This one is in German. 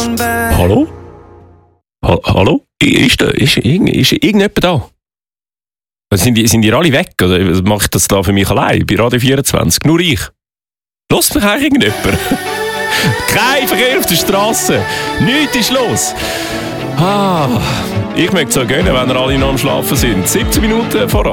Hallo? Hallo? Ist irgendjemand da? Sind die alle weg? Oder mache ich das da für mich allein? Bei Radio 24? Nur ich? Hört mich eigentlich irgendjemand? Kein Verkehr auf der Straße. Nichts ist los. Ich möchte es auch gönnen, wenn ihr alle noch am Schlafen sind. 17 Minuten vor 8.